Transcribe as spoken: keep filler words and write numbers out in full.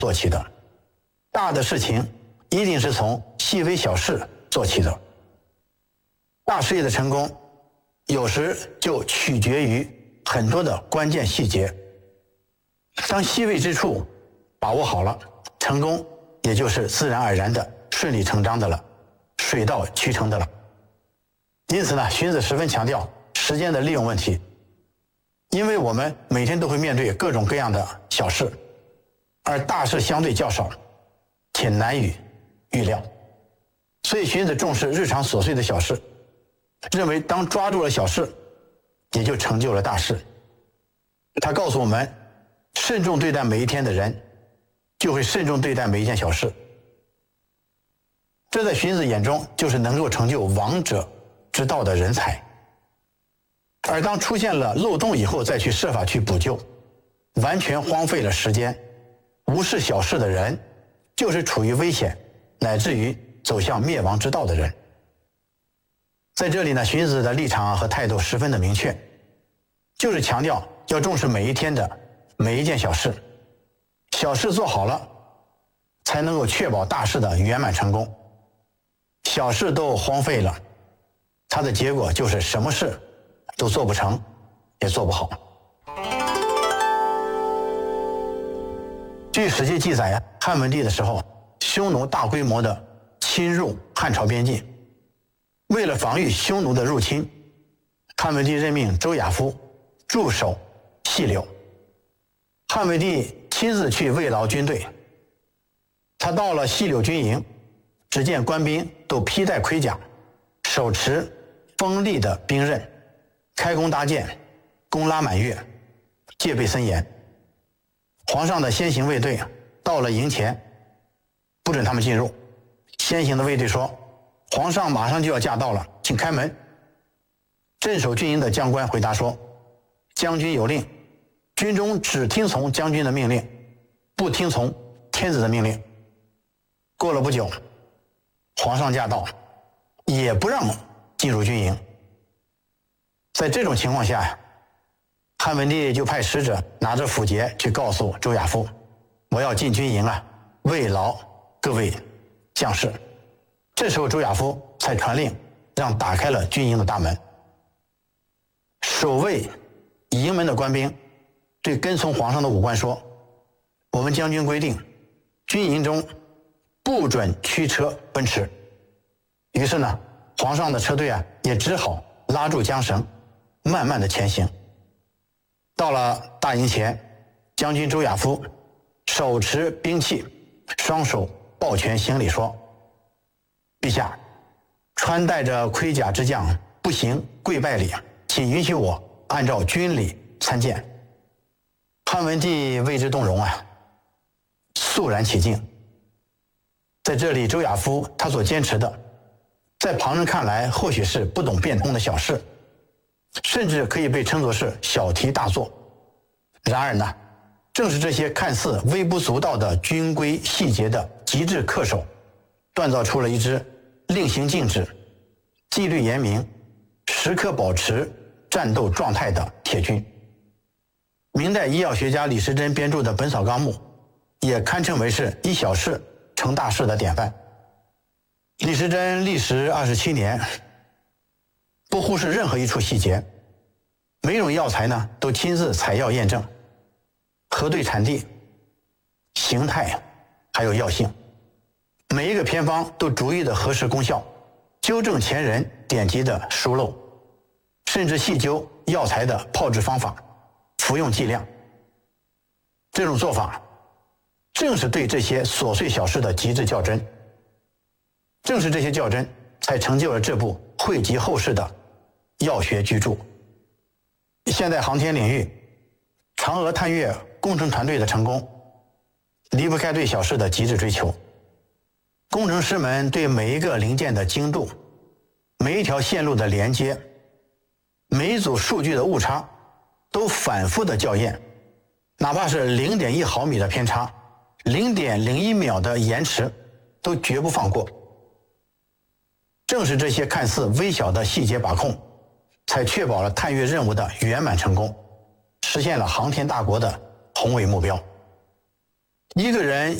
做起的，大的事情一定是从细微小事做起的。大事业的成功，有时就取决于很多的关键细节。当细微之处把握好了，成功也就是自然而然的顺理成章的了，水到渠成的了。因此呢，荀子十分强调时间的利用问题，因为我们每天都会面对各种各样的小事，而大事相对较少，且难以预料。所以荀子重视日常琐碎的小事，认为当抓住了小事，也就成就了大事。他告诉我们，慎重对待每一天的人，就会慎重对待每一件小事。这在荀子眼中就是能够成就王者之道的人才。而当出现了漏洞以后，再去设法去补救，完全荒废了时间，无视小事的人，就是处于危险乃至于走向灭亡之道的人。在这里呢，荀子的立场和态度十分的明确，就是强调要重视每一天的每一件小事，小事做好了，才能够确保大事的圆满成功。小事都荒废了，它的结果就是什么事都做不成，也做不好。据史记记载，汉文帝的时候，匈奴大规模的侵入汉朝边境，为了防御匈奴的入侵，汉文帝任命周亚夫驻守细柳。汉文帝亲自去慰劳军队，他到了细柳军营，只见官兵都披戴盔甲，手持锋利的兵刃，开弓搭箭，弓拉满月，戒备森严。皇上的先行卫队到了营前，不准他们进入。先行的卫队说，皇上马上就要驾到了，请开门。镇守军营的将官回答说，将军有令，军中只听从将军的命令，不听从天子的命令。过了不久，皇上驾到，也不让进入军营。在这种情况下，汉文帝就派使者拿着符节去告诉周亚夫，我要进军营啊，慰劳各位将士。这时候周亚夫才传令让打开了军营的大门。守卫营门的官兵对跟从皇上的武官说，我们将军规定，军营中不准驱车奔驰。于是呢，皇上的车队啊也只好拉住缰绳，慢慢的前行。到了大营前，将军周亚夫手持兵器，双手抱拳行礼说，陛下，穿戴着盔甲之将不行跪拜礼，请允许我按照军礼参见。汉文帝为之动容啊，肃然起敬。在这里，周亚夫他所坚持的，在旁人看来或许是不懂变通的小事，甚至可以被称作是小题大做。然而呢，正是这些看似微不足道的军规细节的极致恪守，锻造出了一支令行禁止、纪律严明、时刻保持战斗状态的铁军。明代医药学家李时珍编著的《本草纲目》也堪称为是以小事成大事的典范。李时珍历时二十七年，不忽视任何一处细节，每种药材呢都亲自采药验证，核对产地、形态还有药性，每一个偏方都逐一的核实功效，纠正前人典籍的疏漏，甚至细究药材的炮制方法、服用剂量。这种做法正是对这些琐碎小事的极致较真，正是这些较真才成就了这部惠及后世的药学巨著。现代航天领域，嫦娥探月工程团队的成功，离不开对小事的极致追求。工程师们对每一个零件的精度、每一条线路的连接、每一组数据的误差，都反复的校验，哪怕是零点一毫米的偏差、零点零一秒的延迟，都绝不放过。正是这些看似微小的细节把控，才确保了探月任务的圆满成功，实现了航天大国的宏伟目标。 一个人